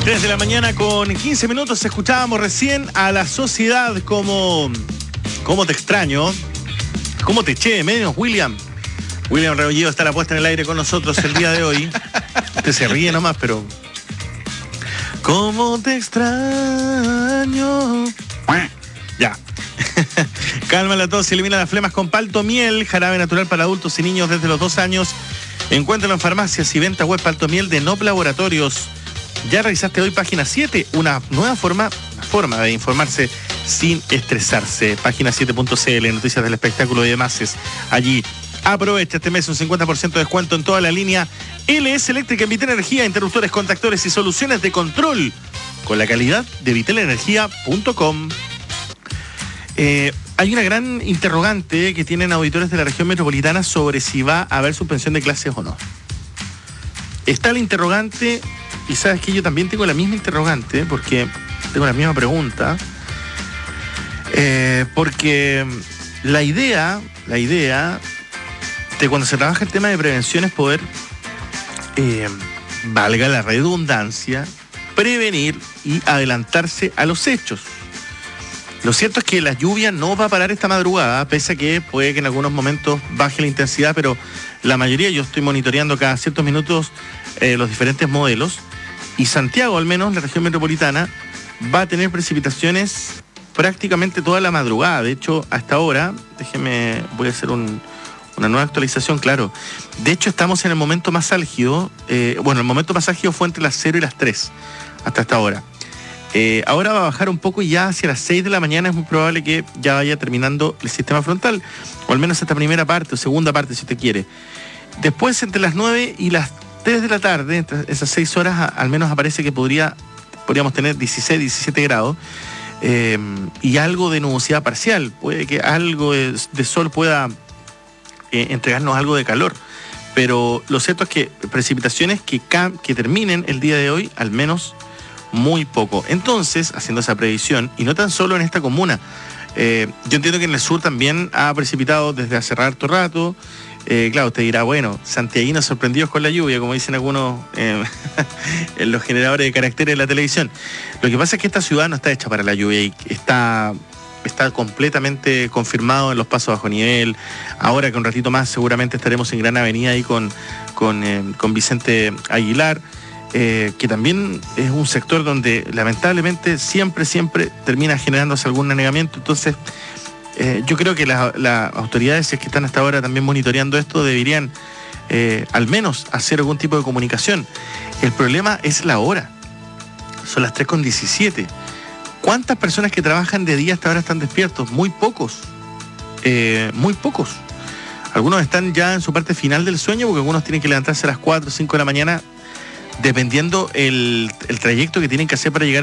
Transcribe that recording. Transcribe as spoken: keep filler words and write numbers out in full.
tres de la mañana con quince minutos escuchábamos recién a La Sociedad como... ¿Cómo te extraño? ¿Cómo te eché de menos, William? William Rebolledo está la puesta en el aire con nosotros el día de hoy. Usted se ríe nomás, pero... ¿Cómo te extraño? Ya. Calma la tos, elimina las flemas con Palto Miel, jarabe natural para adultos y niños desde los dos años. Encuéntralo en farmacias y venta web Palto Miel de Nop Laboratorios. Ya revisaste hoy página siete, una nueva forma, forma de informarse sin estresarse. Página siete punto c l, noticias del espectáculo y demás. Es allí. Aprovecha este mes un cincuenta por ciento de descuento en toda la línea L S Eléctrica en Vitel Energía, interruptores, contactores y soluciones de control con la calidad de vitel energía punto com. Eh, hay una gran interrogante que tienen auditores de la región metropolitana sobre si va a haber suspensión de clases o no. Está el interrogante, y sabes que yo también tengo la misma interrogante, porque tengo la misma pregunta, eh, porque la idea, la idea de cuando se trabaja el tema de prevención es poder, eh, valga la redundancia, prevenir y adelantarse a los hechos. Lo cierto es que la lluvia no va a parar esta madrugada, pese a que puede que en algunos momentos baje la intensidad, pero la mayoría, yo estoy monitoreando cada ciertos minutos eh, los diferentes modelos, y Santiago, al menos, la región metropolitana, va a tener precipitaciones prácticamente toda la madrugada. De hecho, hasta ahora, déjeme, voy a hacer un, una nueva actualización, claro. De hecho, estamos en el momento más álgido, eh, bueno, el momento más álgido fue entre las cero y las tres, hasta esta hora. Eh, ahora va a bajar un poco y ya hacia las seis de la mañana es muy probable que ya vaya terminando el sistema frontal, o al menos esta primera parte o segunda parte si usted quiere. Después, entre las nueve y las tres de la tarde, entre esas seis horas, a, al menos aparece que podría, podríamos tener dieciséis, diecisiete grados eh, y algo de nubosidad parcial. Puede que algo de, de sol pueda eh, entregarnos algo de calor, pero lo cierto es que precipitaciones que, que terminen el día de hoy, al menos muy poco. Entonces, haciendo esa previsión, y no tan solo en esta comuna, eh, yo entiendo que en el sur también ha precipitado desde hace harto rato. Eh, claro, usted dirá, bueno, santiaguinos sorprendidos con la lluvia, como dicen algunos eh, en los generadores de caracteres de la televisión. Lo que pasa es que esta ciudad no está hecha para la lluvia y está, está completamente confirmado en los pasos bajo nivel. Ahora que un ratito más seguramente estaremos en Gran Avenida ahí con, con, eh, con Vicente Aguilar. Eh, que también es un sector donde lamentablemente siempre, siempre termina generándose algún anegamiento. Entonces, eh, yo creo que las la autoridades, si es que están hasta ahora también monitoreando esto, deberían eh, al menos hacer algún tipo de comunicación. El problema es la hora. Son las tres con diecisiete. ¿Cuántas personas que trabajan de día hasta ahora están despiertos? Muy pocos. Eh, muy pocos. Algunos están ya en su parte final del sueño, porque algunos tienen que levantarse a las cuatro o cinco de la mañana, dependiendo el, el trayecto que tienen que hacer para llegar